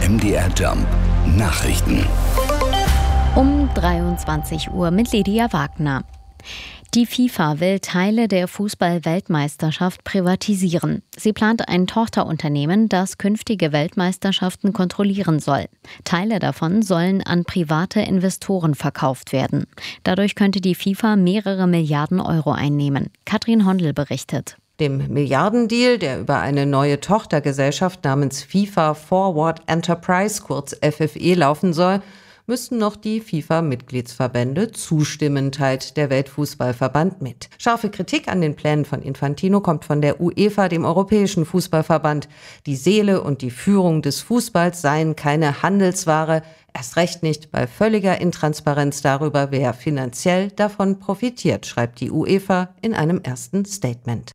MDR Jump Nachrichten. Um 23 Uhr mit Lydia Wagner. Die FIFA will Teile der Fußball-Weltmeisterschaft privatisieren. Sie plant ein Tochterunternehmen, das künftige Weltmeisterschaften kontrollieren soll. Teile davon sollen an private Investoren verkauft werden. Dadurch könnte die FIFA mehrere Milliarden Euro einnehmen. Katrin Hondel berichtet. Dem Milliardendeal, der über eine neue Tochtergesellschaft namens FIFA Forward Enterprise, kurz FFE, laufen soll, müssten noch die FIFA-Mitgliedsverbände zustimmen, teilt der Weltfußballverband mit. Scharfe Kritik an den Plänen von Infantino kommt von der UEFA, dem Europäischen Fußballverband. Die Seele und die Führung des Fußballs seien keine Handelsware, erst recht nicht bei völliger Intransparenz darüber, wer finanziell davon profitiert, schreibt die UEFA in einem ersten Statement.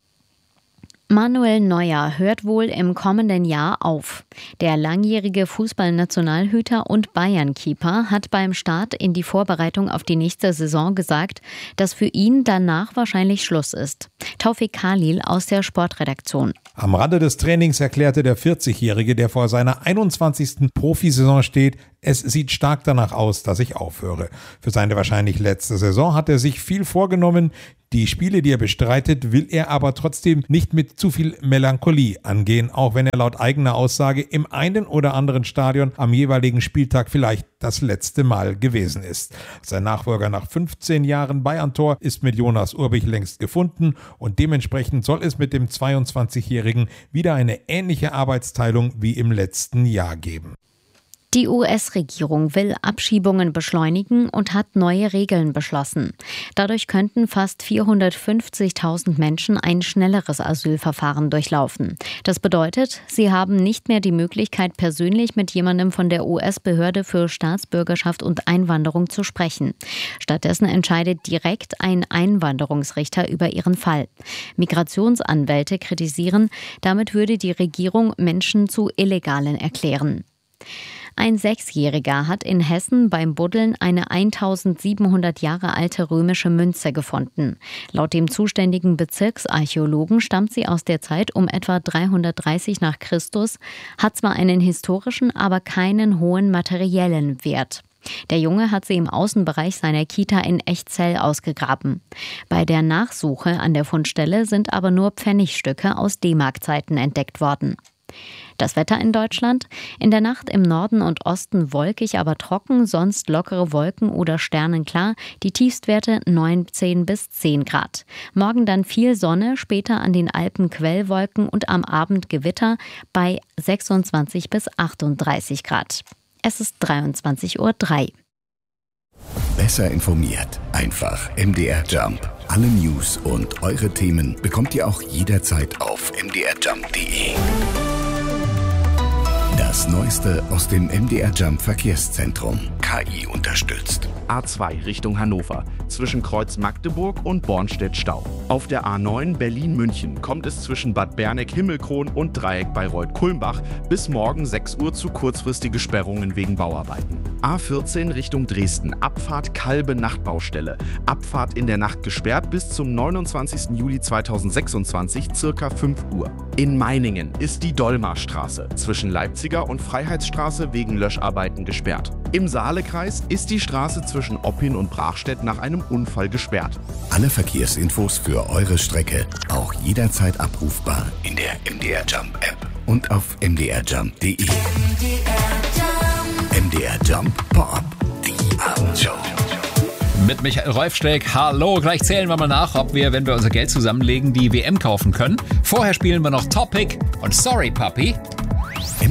Manuel Neuer hört wohl im kommenden Jahr auf. Der langjährige Fußballnationalhüter und Bayern-Keeper hat beim Start in die Vorbereitung auf die nächste Saison gesagt, dass für ihn danach wahrscheinlich Schluss ist. Taufik Khalil aus der Sportredaktion. Am Rande des Trainings erklärte der 40-Jährige, der vor seiner 21. Profisaison steht, es sieht stark danach aus, dass ich aufhöre. Für seine wahrscheinlich letzte Saison hat er sich viel vorgenommen. Die Spiele, die er bestreitet, will er aber trotzdem nicht mit zu viel Melancholie angehen, auch wenn er laut eigener Aussage im einen oder anderen Stadion am jeweiligen Spieltag vielleicht das letzte Mal gewesen ist. Sein Nachfolger nach 15 Jahren Bayern-Tor ist mit Jonas Urbich längst gefunden und dementsprechend soll es mit dem 22-Jährigen wieder eine ähnliche Arbeitsteilung wie im letzten Jahr geben. Die US-Regierung will Abschiebungen beschleunigen und hat neue Regeln beschlossen. Dadurch könnten fast 450.000 Menschen ein schnelleres Asylverfahren durchlaufen. Das bedeutet, sie haben nicht mehr die Möglichkeit, persönlich mit jemandem von der US-Behörde für Staatsbürgerschaft und Einwanderung zu sprechen. Stattdessen entscheidet direkt ein Einwanderungsrichter über ihren Fall. Migrationsanwälte kritisieren, damit würde die Regierung Menschen zu Illegalen erklären. Ein 6-Jähriger hat in Hessen beim Buddeln eine 1700 Jahre alte römische Münze gefunden. Laut dem zuständigen Bezirksarchäologen stammt sie aus der Zeit um etwa 330 nach Christus, hat zwar einen historischen, aber keinen hohen materiellen Wert. Der Junge hat sie im Außenbereich seiner Kita in Echzell ausgegraben. Bei der Nachsuche an der Fundstelle sind aber nur Pfennigstücke aus D-Mark-Zeiten entdeckt worden. Das Wetter in Deutschland: In der Nacht im Norden und Osten wolkig, aber trocken, sonst lockere Wolken oder sternenklar, die Tiefstwerte 19 bis 10 Grad. Morgen dann viel Sonne, später an den Alpen Quellwolken und am Abend Gewitter bei 26 bis 38 Grad. Es ist 23:03 Uhr. Besser informiert, einfach MDR Jump. Alle News und eure Themen bekommt ihr auch jederzeit auf mdrjump.de. Das Neueste aus dem MDR Jump Verkehrszentrum. KI unterstützt. A2 Richtung Hannover. Zwischen Kreuz Magdeburg und Bornstedt Stau. Auf der A9 Berlin-München kommt es zwischen Bad Berneck-Himmelkron und Dreieck Bayreuth-Kulmbach bis morgen 6 Uhr zu kurzfristige Sperrungen wegen Bauarbeiten. A14 Richtung Dresden. Abfahrt Kalbe Nachtbaustelle. Abfahrt in der Nacht gesperrt bis zum 29. Juli 2026 circa 5 Uhr. In Meiningen ist die Dollmarstraße zwischen Leipziger und Freiheitsstraße wegen Löscharbeiten gesperrt. Im Saalekreis ist die Straße zwischen Oppin und Brachstedt nach einem Unfall gesperrt. Alle Verkehrsinfos für eure Strecke auch jederzeit abrufbar in der MDR Jump App und auf mdrjump.de. MDR Jump Pop, die Abendshow. Mit Michael Rolfsteck. Hallo, gleich zählen wir mal nach, ob wir, wenn wir unser Geld zusammenlegen, die WM kaufen können. Vorher spielen wir noch Topic und Sorry Puppy.